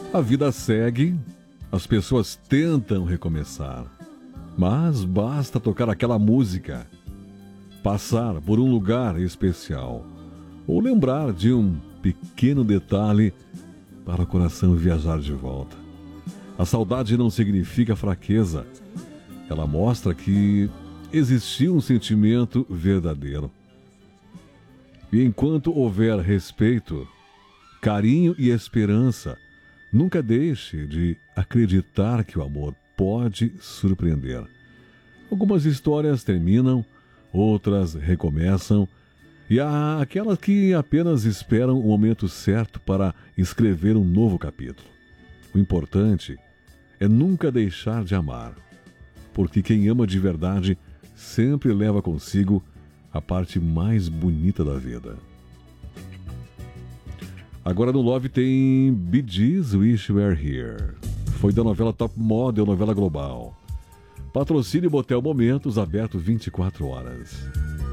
A vida segue, as pessoas tentam recomeçar, mas basta tocar aquela música, passar por um lugar especial ou lembrar de um pequeno detalhe para o coração viajar de volta. A saudade não significa fraqueza, ela mostra que existiu um sentimento verdadeiro. E enquanto houver respeito, carinho e esperança, nunca deixe de acreditar que o amor pode surpreender. Algumas histórias terminam, outras recomeçam, e há aquelas que apenas esperam o momento certo para escrever um novo capítulo. O importante é nunca deixar de amar, porque quem ama de verdade sempre leva consigo a parte mais bonita da vida. Agora no Love tem Bee Gees, Wish You Were Here. Foi da novela Top Model, novela global. Patrocínio Motel Momentos, aberto 24 horas.